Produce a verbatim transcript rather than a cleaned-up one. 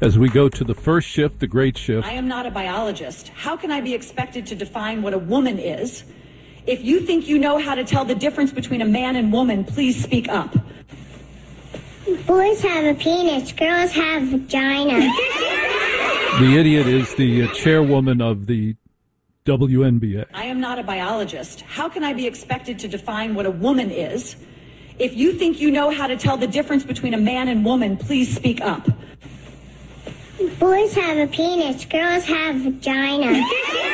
As we go to the first shift, the great shift. I am not a biologist. How can I be expected to define what a woman is? If you think you know how to tell the difference between a man and woman, please speak up. Boys have a penis, girls have vagina. The idiot is the uh, chairwoman of the W N B A. I am not a biologist. How can I be expected to define what a woman is? If you think you know how to tell the difference between a man and woman, please speak up. Boys have a penis, girls have vagina.